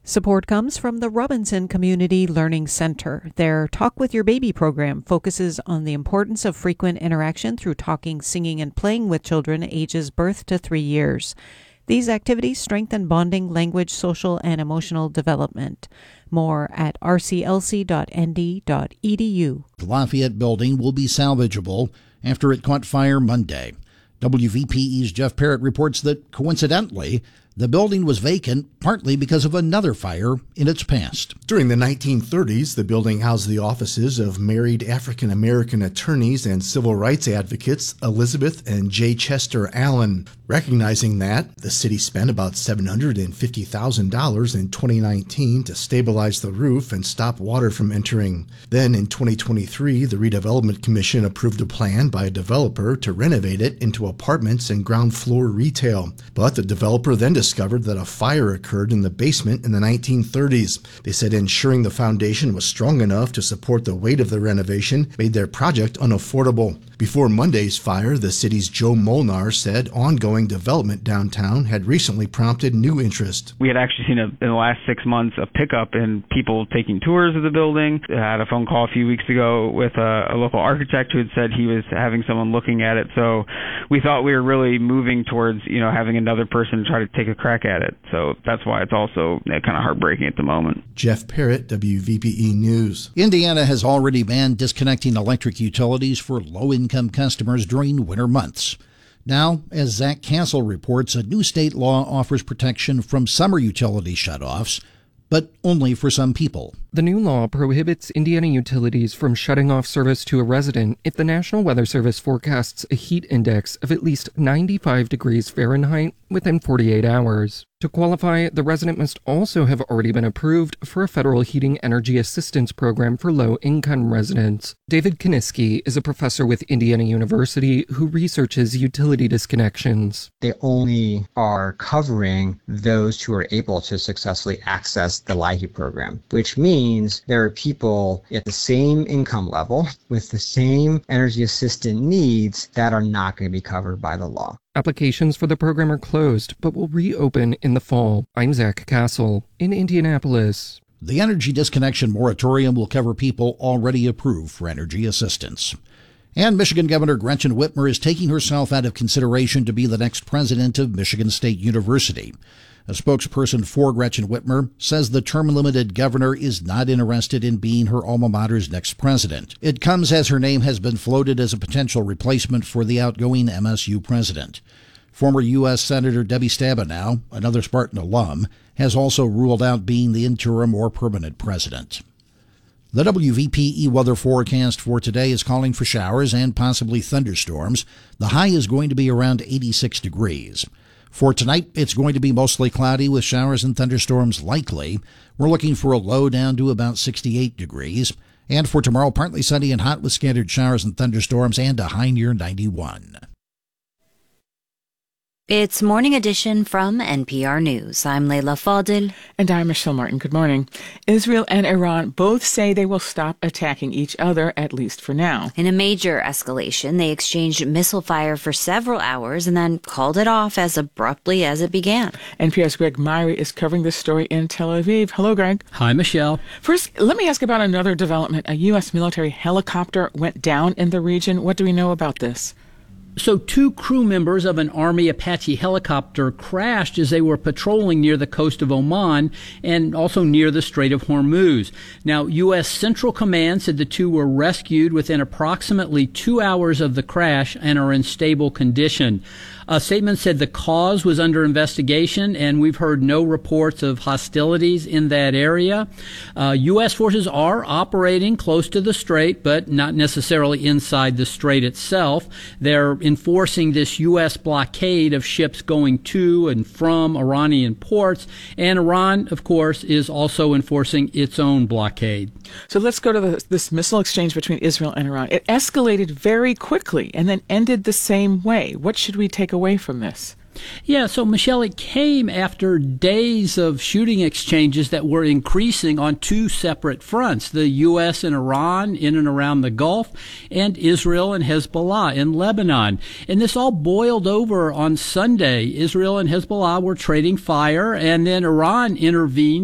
Support comes from the Robinson Community Learning Center. Their Talk with Your Baby program focuses on the importance of frequent interaction through talking, singing, and playing with children ages birth to 3 years. These activities strengthen bonding, language, social, and emotional development. More at rclc.nd.edu. The Lafayette building will be salvageable after it caught fire Monday. WVPE's Jeff Parrott reports that, coincidentally, the building was vacant partly because of another fire in its past. During the 1930s, the building housed the offices of married African-American attorneys and civil rights advocates Elizabeth and J. Chester Allen. Recognizing that, the city spent about $750,000 in 2019 to stabilize the roof and stop water from entering. Then in 2023, the Redevelopment Commission approved a plan by a developer to renovate it into apartments and ground floor retail. But the developer then discovered that a fire occurred in the basement in the 1930s. They said ensuring the foundation was strong enough to support the weight of the renovation made their project unaffordable. Before Monday's fire, the city's Joe Molnar said ongoing development downtown had recently prompted new interest. We had actually seen in the last 6 months a pickup in people taking tours of the building. I had a phone call a few weeks ago with a local architect who had said he was having someone looking at it. So we thought we were really moving towards, having another person try to take a crack at it. So that's why it's also kind of heartbreaking at the moment. Jeff Parrott, WVPE News. Indiana has already banned disconnecting electric utilities for low-income customers during winter months. Now, as Zach Castle reports, a new state law offers protection from summer utility shutoffs, but only for some people. The new law prohibits Indiana utilities from shutting off service to a resident if the National Weather Service forecasts a heat index of at least 95 degrees Fahrenheit within 48 hours. To qualify, the resident must also have already been approved for a federal heating energy assistance program for low-income residents. David Kaniski is a professor with Indiana University who researches utility disconnections. They only are covering those who are able to successfully access the LIHEAP program, which means there are people at the same income level with the same energy assistant needs that are not going to be covered by the law. Applications for the program are closed, but will reopen in the fall. I'm Zach Castle in Indianapolis. The energy disconnection moratorium will cover people already approved for energy assistance. And Michigan Governor Gretchen Whitmer is taking herself out of consideration to be the next president of Michigan State University. A spokesperson for Gretchen Whitmer says the term-limited governor is not interested in being her alma mater's next president. It comes as her name has been floated as a potential replacement for the outgoing MSU president. Former U.S. Senator Debbie Stabenow, another Spartan alum, has also ruled out being the interim or permanent president. The WVPE weather forecast for today is calling for showers and possibly thunderstorms. The high is going to be around 86 degrees. For tonight, it's going to be mostly cloudy with showers and thunderstorms likely. We're looking for a low down to about 68 degrees. And for tomorrow, partly sunny and hot with scattered showers and thunderstorms and a high near 91. It's Morning Edition from NPR News. I'm Leila Fadil. And I'm Michelle Martin. Good morning. Israel and Iran both say they will stop attacking each other, at least for now. In a major escalation, they exchanged missile fire for several hours and then called it off as abruptly as it began. NPR's Greg Myrie is covering this story in Tel Aviv. Hello, Greg. Hi, Michelle. First, let me ask about another development. A U.S. military helicopter went down in the region. What do we know about this? So 2 crew members of an Army Apache helicopter crashed as they were patrolling near the coast of Oman and also near the Strait of Hormuz. Now, U.S. Central Command said the 2 were rescued within approximately 2 hours of the crash and are in stable condition. A statement said the cause was under investigation, and we've heard no reports of hostilities in that area. U.S. forces are operating close to the strait, but not necessarily inside the strait itself. They're enforcing this U.S. blockade of ships going to and from Iranian ports, and Iran, of course, is also enforcing its own blockade. So let's go to this missile exchange between Israel and Iran. It escalated very quickly and then ended the same way. What should we take away from this? Yeah, so Michelle, it came after days of shooting exchanges that were increasing on 2 separate fronts, the U.S. and Iran in and around the Gulf, and Israel and Hezbollah in Lebanon. And this all boiled over on Sunday. Israel and Hezbollah were trading fire, and then Iran intervened